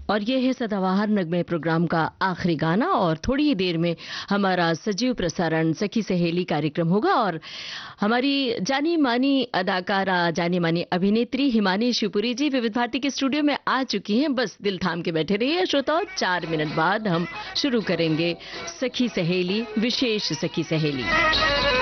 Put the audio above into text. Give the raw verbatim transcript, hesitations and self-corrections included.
और ये है सदाबहार नगमे प्रोग्राम का आखिरी गाना और थोड़ी ही देर में हमारा सजीव प्रसारण सखी सहेली कार्यक्रम होगा और हमारी जानी मानी अदाकारा जानी मानी अभिनेत्री हिमानी शिवपुरी जी विविध भारती के स्टूडियो में आ चुकी हैं। बस दिल थाम के बैठे रहिए श्रोताओं, चार मिनट बाद हम शुरू करेंगे सखी सहेली, विशेष सखी सहेली।